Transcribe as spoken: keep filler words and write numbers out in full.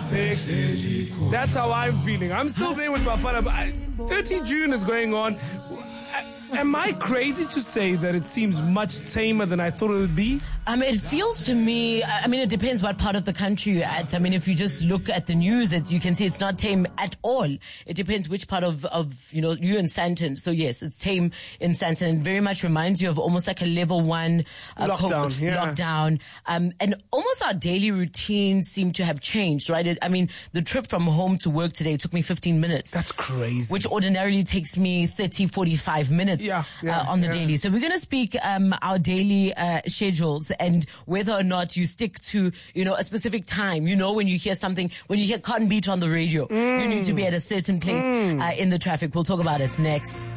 traffic. That's how I'm feeling. I'm still there with Bafana, but I, thirtieth of June is going on. Am I crazy to say that it seems much tamer than I thought it would be? Um, it feels to me, I mean, it depends what part of the country you're at. I mean, if you just look at the news, it, you can see it's not tame at all. It depends which part of, of, you know, you in Sandton. So yes, it's tame in Sandton. It very much reminds you of almost like a level one uh, lockdown. co- yeah. lockdown. Um, and almost our daily routines seem to have changed, right? It, I mean, the trip from home to work today took me fifteen minutes. That's crazy. Which ordinarily takes me thirty, forty-five minutes yeah, yeah, uh, on the yeah. daily. So we're going to speak um, our daily uh, schedules and whether or not you stick to, you know, a specific time. You know, when you hear something, when you hear Cotton Beat on the radio, mm. you need to be at a certain place mm. uh, in the traffic. We'll talk about it next.